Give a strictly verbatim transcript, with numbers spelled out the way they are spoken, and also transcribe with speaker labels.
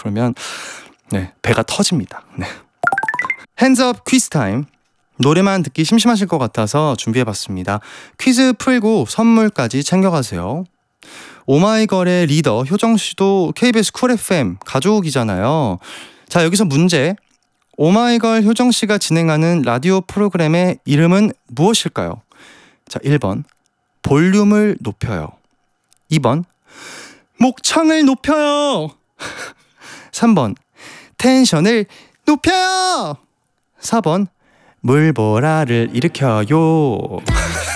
Speaker 1: 그러면 네, 배가 터집니다. 네. 핸즈업 퀴즈 타임. 노래만 듣기 심심하실 것 같아서 준비해봤습니다. 퀴즈 풀고 선물까지 챙겨가세요. 오마이걸의 리더 효정씨도 케이비에스 쿨 에프엠 가족이잖아요. 자, 여기서 문제. 오마이걸 효정씨가 진행하는 라디오 프로그램의 이름은 무엇일까요? 자, 일 번 볼륨을 높여요. 이 번 목청을 높여요. 삼 번 텐션을 높여요. 사 번 물보라를 일으켜요.